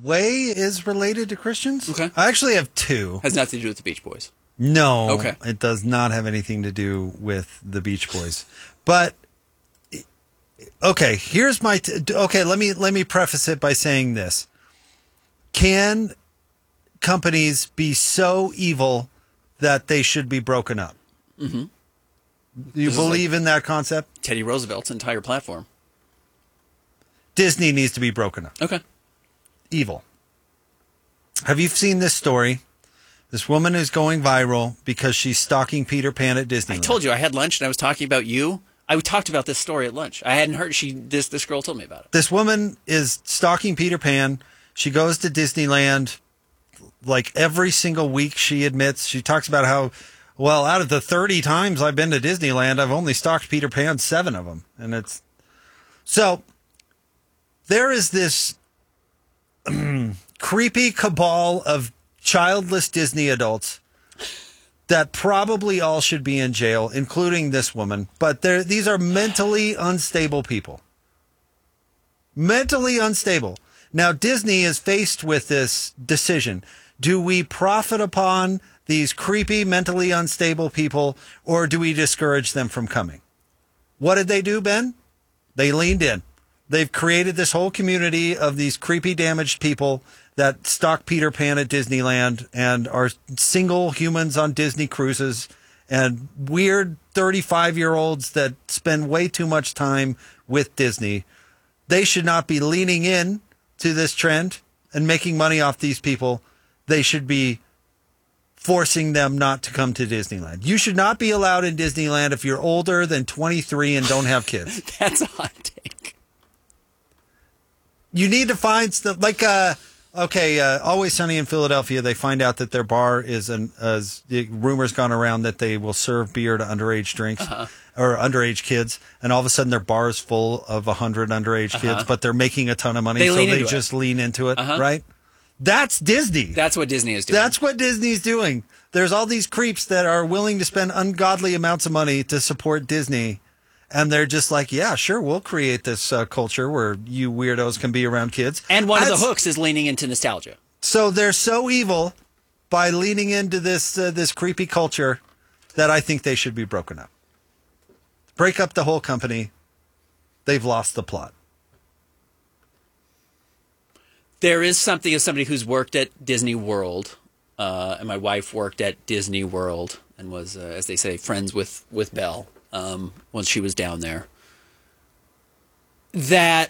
way is related to Christians. Okay. I actually have two. Has nothing to do with the Beach Boys. No. Okay. It does not have anything to do with the Beach Boys. But okay, here's my let me preface it by saying this. Can companies be so evil that they should be broken up? Mm-hmm. Do you believe in that concept? Teddy Roosevelt's entire platform. Disney needs to be broken up. Okay. Evil. Have you seen this story? This woman is going viral because she's stalking Peter Pan at Disneyland. I told you I had lunch and I was talking about you. I talked about this story at lunch. I hadn't heard this girl told me about it. This woman is stalking Peter Pan. She goes to Disneyland like every single week, she admits. She talks about how, well, out of the 30 times I've been to Disneyland, I've only stalked Peter Pan 7 of them. And it's so there is this creepy cabal of childless Disney adults that probably all should be in jail, including this woman. But these are mentally unstable people. Mentally unstable. Now, Disney is faced with this decision. Do we profit upon these creepy, mentally unstable people, or do we discourage them from coming? What did they do, Ben? They leaned in. They've created this whole community of these creepy, damaged people that stalk Peter Pan at Disneyland and are single humans on Disney cruises and weird 35-year-olds that spend way too much time with Disney. They should not be leaning in to this trend and making money off these people. They should be forcing them not to come to Disneyland. You should not be allowed in Disneyland if you're older than 23 and don't have kids. That's a hot take. You need to find stuff like, Always Sunny in Philadelphia. They find out that their bar is the rumors gone around that they will serve beer to underage drinks or underage kids. And all of a sudden their bar is full of 100 underage kids, but they're making a ton of money. So they just lean into it, right? That's Disney. That's what Disney is doing. That's what Disney's doing. There's all these creeps that are willing to spend ungodly amounts of money to support Disney. And they're just like, yeah, sure, we'll create this culture where you weirdos can be around kids. And one of the hooks is leaning into nostalgia. So they're so evil by leaning into this creepy culture that I think they should be broken up. Break up the whole company. They've lost the plot. There is something as somebody who's worked at Disney World, and my wife worked at Disney World and was, as they say, friends with Belle. When she was down there, that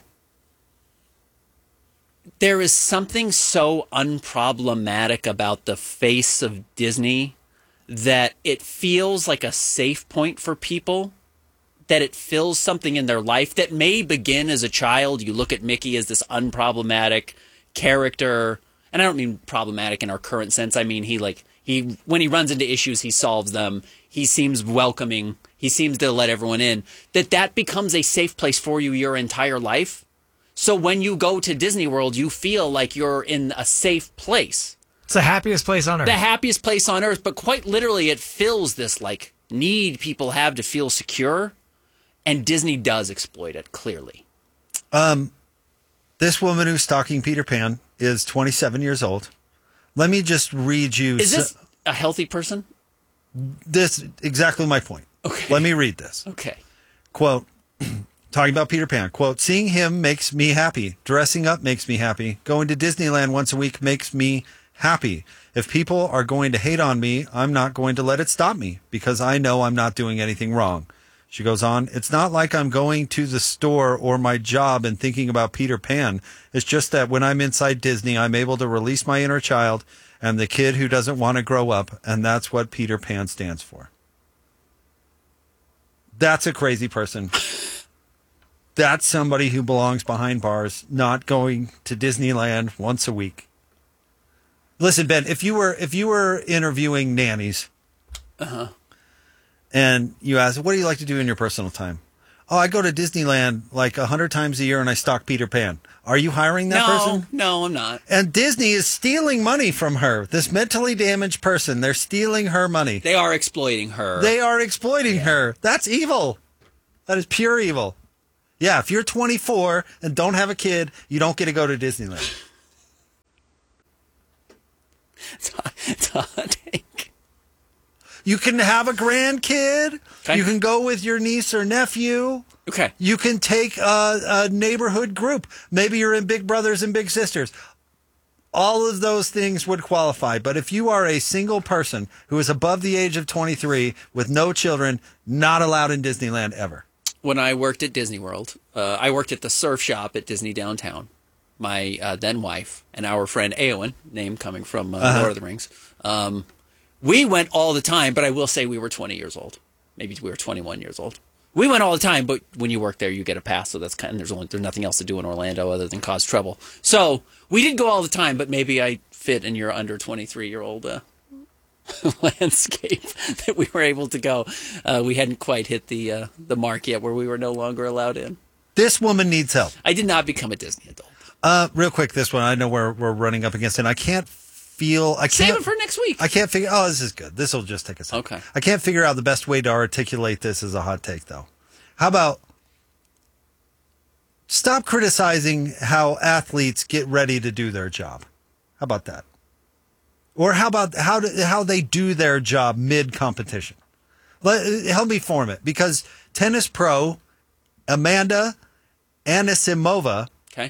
there is something so unproblematic about the face of Disney that it feels like a safe point for people, that it fills something in their life that may begin as a child. You look at Mickey as this unproblematic character, and I don't mean problematic in our current sense. I mean, he when he runs into issues, he solves them. He seems welcoming. He seems to let everyone in. That becomes a safe place for you your entire life. So when you go to Disney World, you feel like you're in a safe place. It's the happiest place on earth. The happiest place on earth. But quite literally, it fills this need people have to feel secure. And Disney does exploit it, clearly. This woman who's stalking Peter Pan is 27 years old. Let me just read you. Is this a healthy person? This exactly my point. Okay. Let me read this. Okay. Quote, talking about Peter Pan, quote, seeing him makes me happy. Dressing up makes me happy. Going to Disneyland once a week makes me happy. If people are going to hate on me, I'm not going to let it stop me because I know I'm not doing anything wrong. She goes on, it's not like I'm going to the store or my job and thinking about Peter Pan. It's just that when I'm inside Disney, I'm able to release my inner child and the kid who doesn't want to grow up. And that's what Peter Pan stands for. That's a crazy person. That's somebody who belongs behind bars, not going to Disneyland once a week. Listen, Ben, if you were interviewing nannies, and you ask, what do you like to do in your personal time? Oh, I go to Disneyland like 100 times a year and I stalk Peter Pan. Are you hiring that person? No, I'm not. And Disney is stealing money from her. This mentally damaged person, they're stealing her money. They are exploiting her. They are exploiting her. That's evil. That is pure evil. Yeah, if you're 24 and don't have a kid, you don't get to go to Disneyland. a hot take. You can have a grandkid. Okay. You can go with your niece or nephew. Okay. You can take a neighborhood group. Maybe you're in Big Brothers and Big Sisters. All of those things would qualify. But if you are a single person who is above the age of 23 with no children, not allowed in Disneyland ever. When I worked at Disney World, I worked at the surf shop at Disney Downtown. My then wife and our friend Eowyn, name coming from Lord of the Rings, we went all the time, but I will say we were 20 years old. Maybe we were 21 years old. We went all the time, but when you work there, you get a pass, so that's there's nothing else to do in Orlando other than cause trouble. So we did go all the time, but maybe I fit in your under 23-year-old landscape that we were able to go. We hadn't quite hit the mark yet where we were no longer allowed in. This woman needs help. I did not become a Disney adult. Real quick, this one. I know we're running up against it. I can't Save it for next week. I can't figure. Oh, this is good. This will just take a second. Okay. I can't figure out the best way to articulate this as a hot take, though. How about stop criticizing how athletes get ready to do their job? How about that? Or how about how they do their job mid competition? Help me form it, because tennis pro Amanda Anisimova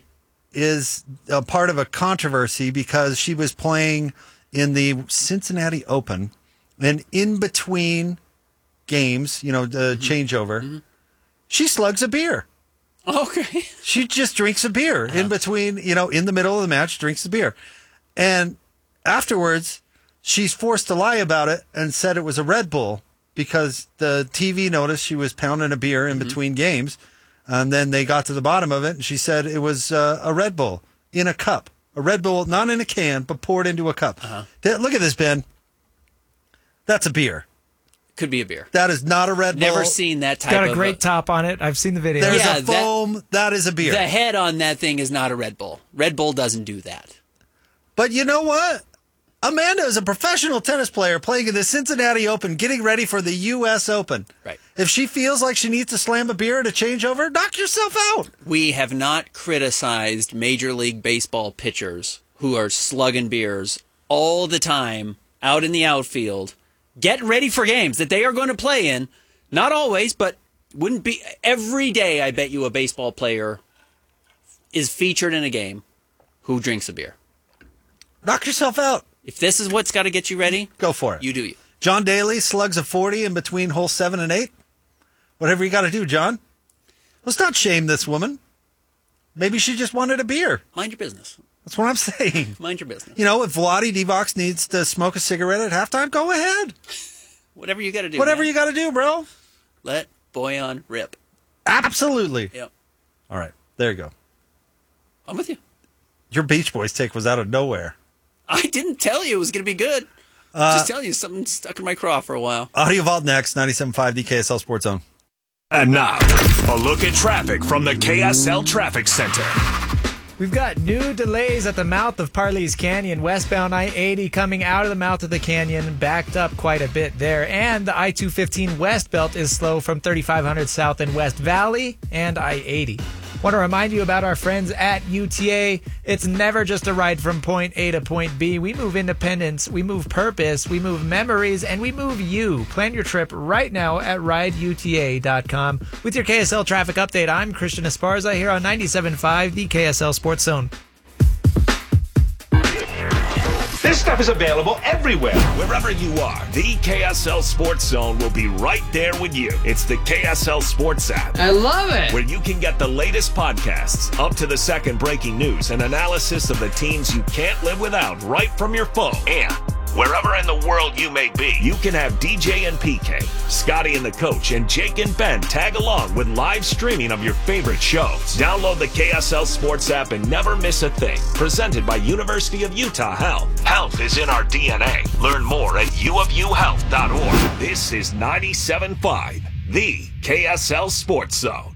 is a part of a controversy because she was playing in the Cincinnati Open, and in between games, the changeover, she slugs a beer. Okay. She just drinks a beer in between, in the middle of the match, drinks a beer. And afterwards, she's forced to lie about it and said it was a Red Bull because the TV noticed she was pounding a beer in between games. And then they got to the bottom of it, and she said it was a Red Bull in a cup. A Red Bull, not in a can, but poured into a cup. Look at this, Ben. That's a beer. Could be a beer. That is not a Red Bull. Never seen that type of... Got a great top on it. I've seen the video. There's a foam. That is a beer. The head on that thing is not a Red Bull. Red Bull doesn't do that. But you know what? Amanda is a professional tennis player playing in the Cincinnati Open, getting ready for the U.S. Open. Right. If she feels like she needs to slam a beer at a changeover, knock yourself out. We have not criticized Major League Baseball pitchers who are slugging beers all the time out in the outfield, getting ready for games that they are going to play in. Not always, but wouldn't be every day. I bet you a baseball player is featured in a game who drinks a beer. Knock yourself out. If this is what's got to get you ready, go for it. You do you. John Daly slugs a 40 in between holes 7 and 8. Whatever you got to do, John. Let's not shame this woman. Maybe she just wanted a beer. Mind your business. That's what I'm saying. Mind your business. If Vlade Divac needs to smoke a cigarette at halftime, go ahead. Whatever you got to do. Whatever you got to do, bro. Let Boyan rip. Absolutely. Yep. All right. There you go. I'm with you. Your Beach Boys take was out of nowhere. I didn't tell you it was going to be good. Just telling you something stuck in my craw for a while. Audio Vault next, 97.5 the KSL Sports Zone. And now, a look at traffic from the KSL Traffic Center. We've got new delays at the mouth of Parley's Canyon. Westbound I-80 coming out of the mouth of the canyon, backed up quite a bit there. And the I-215 West Belt is slow from 3500 South in West Valley and I-80. Want to remind you about our friends at UTA. It's never just a ride from point A to point B. We move independence, we move purpose, we move memories, and we move you. Plan your trip right now at rideuta.com. With your KSL traffic update, I'm Christian Esparza here on 97.5, the KSL Sports Zone. This stuff is available everywhere. Wherever you are, the KSL Sports Zone will be right there with you. It's the KSL Sports app. I love it. Where you can get the latest podcasts, up to the second breaking news, and analysis of the teams you can't live without right from your phone. And wherever in the world you may be, you can have DJ and PK, Scotty and the Coach, and Jake and Ben tag along with live streaming of your favorite shows. Download the KSL Sports app and never miss a thing. Presented by University of Utah Health. Health is in our DNA. Learn more at uofuhealth.org. This is 97.5, the KSL Sports Zone.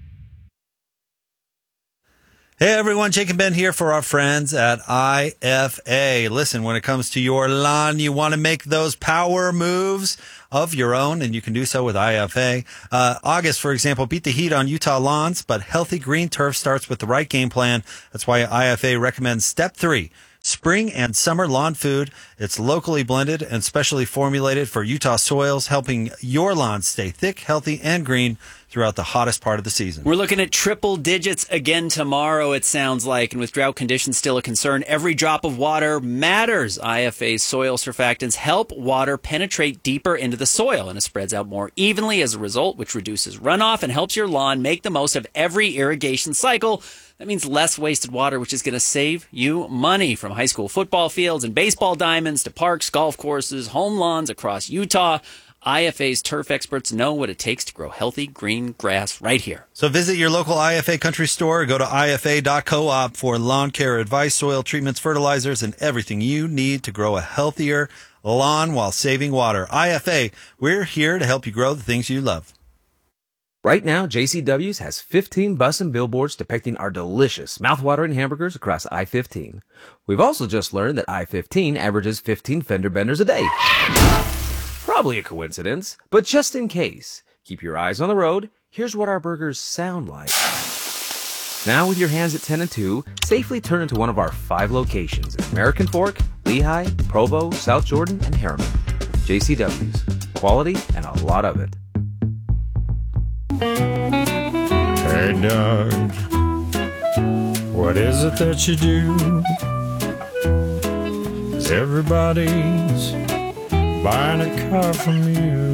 Hey everyone, Jake and Ben here for our friends at IFA. Listen, when it comes to your lawn, you want to make those power moves of your own, and you can do so with IFA. August, for example, beat the heat on Utah lawns, but healthy green turf starts with the right game plan. That's why IFA recommends Step 3. Spring and summer lawn food. It's locally blended and specially formulated for Utah soils, helping your lawn stay thick, healthy, and green throughout the hottest part of the season. We're looking at triple digits again tomorrow, it sounds like. And with drought conditions still a concern, every drop of water matters. IFA's soil surfactants help water penetrate deeper into the soil, and it spreads out more evenly as a result, which reduces runoff and helps your lawn make the most of every irrigation cycle. That means less wasted water, which is going to save you money. From high school football fields and baseball diamonds to parks, golf courses, home lawns across Utah, IFA's turf experts know what it takes to grow healthy green grass right here. So visit your local IFA country store or go to ifa.coop for lawn care advice, soil treatments, fertilizers, and everything you need to grow a healthier lawn while saving water. IFA, we're here to help you grow the things you love. Right now, JCW's has 15 bus and billboards depicting our delicious, mouthwatering hamburgers across I-15. We've also just learned that I-15 averages 15 fender benders a day. Probably a coincidence, but just in case, keep your eyes on the road. Here's what our burgers sound like. Now with your hands at 10 and 2, safely turn into one of our 5 locations in American Fork, Lehigh, Provo, South Jordan, and Harriman. JCW's. Quality and a lot of it. Hey, Doug, what is it that you do? 'Cause everybody's buying a car from you.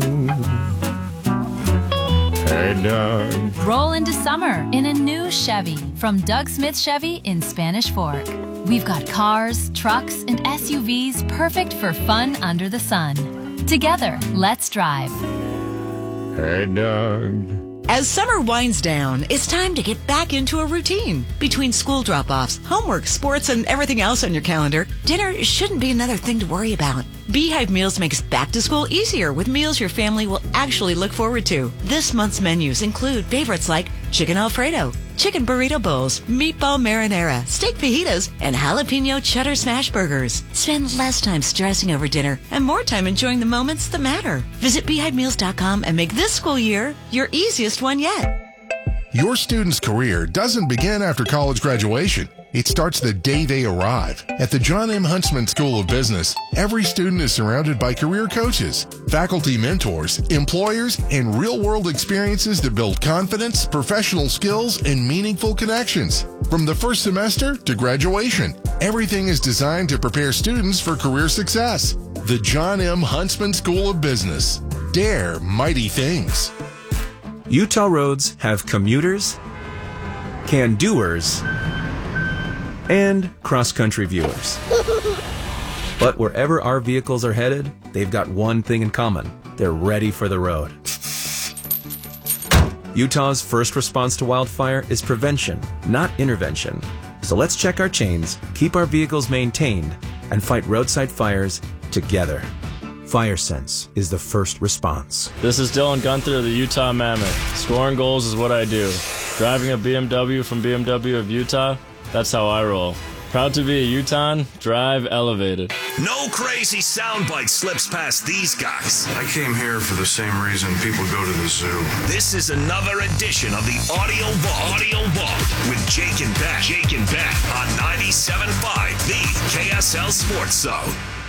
Hey, Doug. Roll into summer in a new Chevy from Doug Smith Chevy in Spanish Fork. We've got cars, trucks, and SUVs perfect for fun under the sun. Together, let's drive. Hey, Doug. As summer winds down, it's time to get back into a routine. Between school drop-offs, homework, sports, and everything else on your calendar, dinner shouldn't be another thing to worry about. Beehive Meals makes back to school easier with meals your family will actually look forward to. This month's menus include favorites like chicken Alfredo, chicken burrito bowls, meatball marinara, steak fajitas, and jalapeno cheddar smash burgers. Spend less time stressing over dinner and more time enjoying the moments that matter. Visit beehivemeals.com and make this school year your easiest one yet. Your student's career doesn't begin after college graduation. It starts the day they arrive. At the John M. Huntsman School of Business, every student is surrounded by career coaches, faculty mentors, employers, and real-world experiences that build confidence, professional skills, and meaningful connections. From the first semester to graduation, everything is designed to prepare students for career success. The John M. Huntsman School of Business. Dare mighty things. Utah roads have commuters, can-doers, and cross-country viewers. But wherever our vehicles are headed, they've got one thing in common. They're ready for the road. Utah's first response to wildfire is prevention, not intervention. So let's check our chains, keep our vehicles maintained, and fight roadside fires together. FireSense is the first response. This is Dylan Gunther of the Utah Mammoth. Scoring goals is what I do. Driving a BMW from BMW of Utah, that's how I roll. Proud to be a Utahn, drive elevated. No crazy soundbite slips past these guys. I came here for the same reason people go to the zoo. This is another edition of the Audio Vault with Jake and Beck. On 97.5, the KSL Sports Zone.